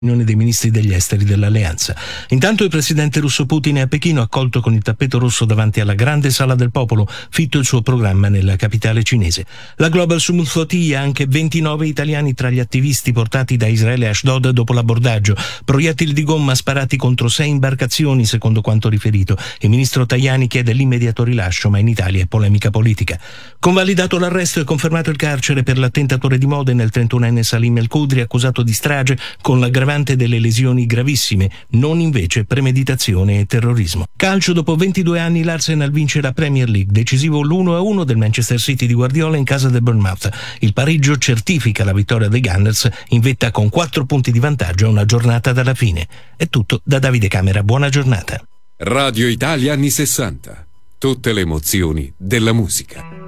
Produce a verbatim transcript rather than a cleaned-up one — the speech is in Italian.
riunione dei ministri degli esteri dell'alleanza. Intanto il presidente russo Putin è a Pechino, accolto con il tappeto rosso davanti alla grande sala del popolo, fitto il suo programma nella capitale cinese. La Global Summit Flotilla, anche ventinove italiani tra gli attivisti portati da Israele a Ashdod dopo l'abbordaggio, proiettili di gomma sparati contro sei imbarcazioni secondo quanto riferito. Il ministro Tajani chiede l'immediato rilascio, ma in Italia è polemica politica. Convalidato l'arresto e confermato il carcere per l'attentatore di Modena, il trentunenne Salim El Kudri, accusato di strage con l'aggravante delle lesioni gravissime, non invece premeditazione e terrorismo. Calcio: dopo ventidue anni l'Arsenal vince la Premier League, decisivo l'uno a uno del Manchester City di Guardiola in casa del Bournemouth. Il pareggio certifica la vittoria dei Gunners in vetta con quattro punti di vantaggio a una giornata dalla fine. È tutto da Davide Camera, buona giornata. Radio Italia anni sessanta, tutte le emozioni della musica.